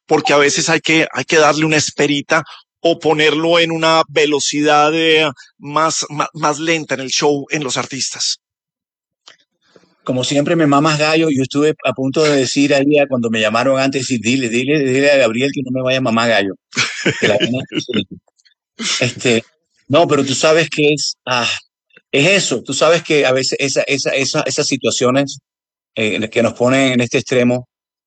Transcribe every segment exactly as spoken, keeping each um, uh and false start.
porque a veces hay que, hay que darle una esperita o ponerlo en una velocidad eh, más, más, más lenta en el show en los artistas. Como siempre me mamas gallo, yo estuve a punto de decir ayer cuando me llamaron antes, decir, dile, dile, dile a Gabriel que no me vaya a mamar gallo. Que la vaina es así. Este, no, pero tú sabes que es, ah, es eso, tú sabes que a veces esa, esa, esa, esas situaciones eh, que nos ponen en este extremo,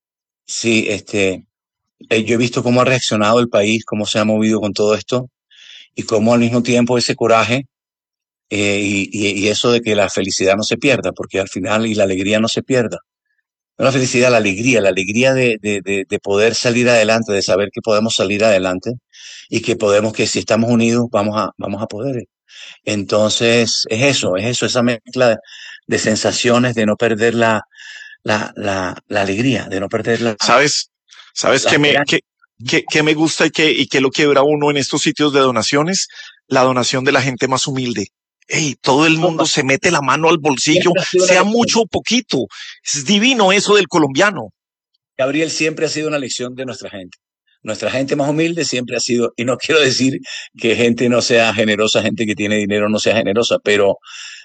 sí, este, eh, yo he visto cómo ha reaccionado el país, cómo se ha movido con todo esto y cómo al mismo tiempo ese coraje eh, y, y, y eso de que la felicidad no se pierda, porque al final y la alegría no se pierda. No la felicidad, la alegría, la alegría de, de, de, de poder salir adelante, de saber que podemos salir adelante y que podemos, que si estamos unidos vamos a, vamos a poder. Entonces, es eso, es eso, esa mezcla de, de sensaciones, de no perder la, la, la, la alegría, de no perder la, ¿Sabes? ¿Sabes la qué me, esperanza. qué, qué, qué me gusta y que, y que lo quiebra uno en estos sitios de donaciones? La donación de la gente más humilde. Hey, todo el mundo se mete la mano al bolsillo, Siempre ha sido una sea lección. mucho o poquito. Es divino eso del colombiano. Gabriel, siempre ha sido una lección de nuestra gente. Nuestra gente más humilde siempre ha sido, y no quiero decir que gente no sea generosa, gente que tiene dinero no sea generosa, pero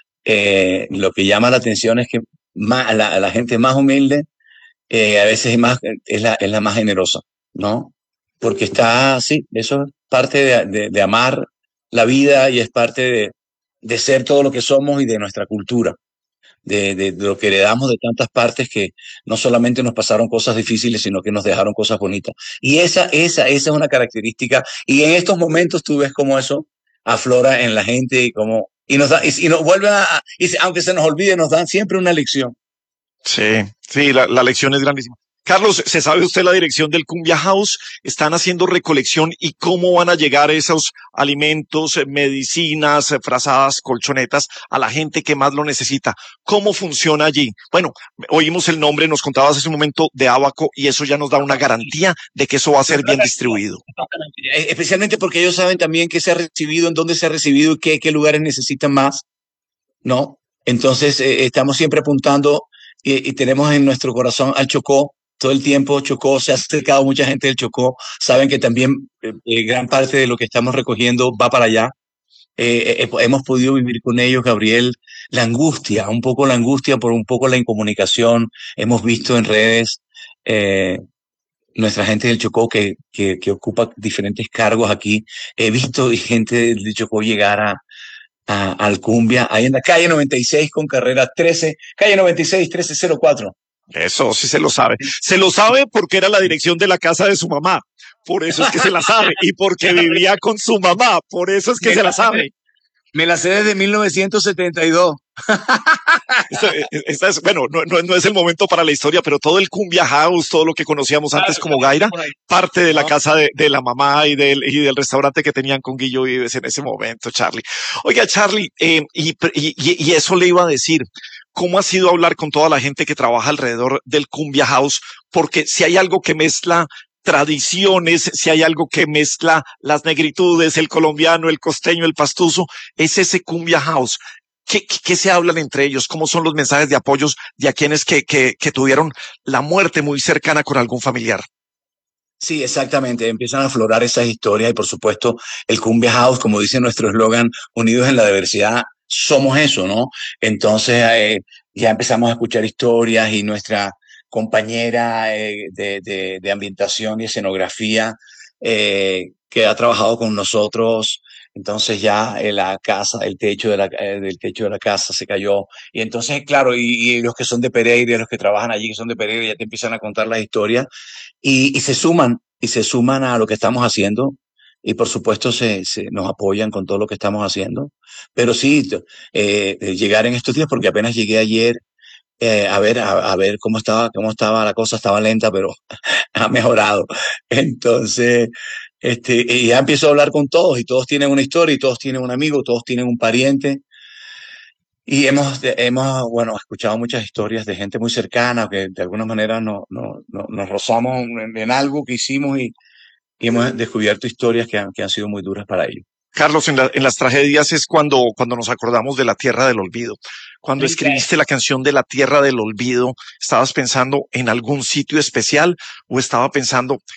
eh, lo que llama la atención es que más, la, la gente más humilde eh, a veces es, más, es, la, es la más generosa, ¿no? Porque está, sí, eso es parte de, de, de amar la vida y es parte de, de ser todo lo que somos y de nuestra cultura. De, de, de, lo que heredamos de tantas partes que no solamente nos pasaron cosas difíciles, sino que nos dejaron cosas bonitas. Y esa, esa, esa es una característica. Y en estos momentos tú ves cómo eso aflora en la gente y cómo, y nos da, y, y nos vuelven a, y aunque se nos olvide, nos dan siempre una lección. Sí, sí, la, la lección es grandísima. Carlos, ¿se sabe usted la dirección del Cumbia House? ¿Están haciendo recolección y cómo van a llegar esos alimentos, eh, medicinas, eh, frazadas, colchonetas a la gente que más lo necesita? ¿Cómo funciona allí? Bueno, oímos el nombre, nos contabas hace un momento de Abaco y eso ya nos da una garantía de que eso va a ser bien distribuido. Especialmente porque ellos saben también qué se ha recibido, en dónde se ha recibido y qué, qué lugares necesitan más, ¿no? Entonces, eh, estamos siempre apuntando y, y tenemos en nuestro corazón al Chocó. Todo el tiempo Chocó, se ha acercado mucha gente del Chocó, saben que también eh, eh, gran parte de lo que estamos recogiendo va para allá. Eh, eh, hemos podido vivir con ellos, Gabriel, la angustia, un poco la angustia por un poco la incomunicación. Hemos visto en redes eh, nuestra gente del Chocó que, que, que ocupa diferentes cargos aquí. He visto gente del Chocó llegar a, a, al Cumbia, ahí en la calle noventa y seis con carrera trece, calle noventa y seis, trece cero cuatro. Eso sí se lo sabe. Se lo sabe porque era la dirección de la casa de su mamá. Por eso es que se la sabe. Y porque vivía con su mamá. Por eso es que se la sabe. Me la sé desde mil novecientos setenta y dos. Esta, esta es, bueno, no, no, no es el momento para la historia, pero todo el Cumbia House, todo lo que conocíamos antes claro, como Gaira, parte de la ¿no? casa de, de la mamá y del, y del restaurante que tenían con Guillo Vives en ese momento, Charlie. Oiga, Charlie, eh, y, y, y eso le iba a decir. ¿Cómo ha sido hablar con toda la gente que trabaja alrededor del Cumbia House? Porque si hay algo que mezcla tradiciones, si hay algo que mezcla las negritudes, el colombiano, el costeño, el pastuso, es ese Cumbia House. ¿Qué, qué, qué se hablan entre ellos? ¿Cómo son los mensajes de apoyos de a quienes que, que, que tuvieron la muerte muy cercana con algún familiar? Sí, exactamente. Empiezan a aflorar esas historias y, por supuesto, el Cumbia House, como dice nuestro eslogan, unidos en la diversidad, somos eso, ¿no? Entonces, eh, ya empezamos a escuchar historias y nuestra compañera eh, de, de, de ambientación y escenografía eh, que ha trabajado con nosotros, entonces ya en la casa, el techo de la, eh, del techo de la casa se cayó. Y entonces, claro, y, y los que son de Pereira, los que trabajan allí, que son de Pereira, ya te empiezan a contar las historias y, y se suman, y se suman a lo que estamos haciendo. Y por supuesto se, se nos apoyan con todo lo que estamos haciendo. Pero sí, eh, llegar en estos días, porque apenas llegué ayer eh, a ver a, a ver cómo estaba, cómo estaba la cosa, estaba lenta, pero ha mejorado. Entonces, este, y ya empiezo a hablar con todos, y todos tienen una historia, y todos tienen un amigo, todos tienen un pariente. Y hemos, hemos, bueno, escuchado muchas historias de gente muy cercana que de alguna manera no, no, no, nos rozamos en, en algo que hicimos y, y hemos descubierto historias que han, que han sido muy duras para ellos. Carlos, en, la, en las tragedias es cuando, cuando nos acordamos de la tierra del olvido. Cuando escribiste la canción de la tierra del olvido, ¿estabas pensando en algún sitio especial o estaba pensando